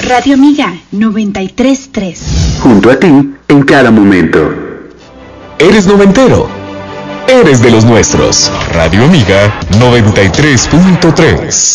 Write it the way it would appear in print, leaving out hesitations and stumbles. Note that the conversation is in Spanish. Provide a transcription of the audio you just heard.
Radio Amiga 93.3. Junto a ti en cada momento. Eres noventero. Eres de los nuestros. Radio Amiga 93.3.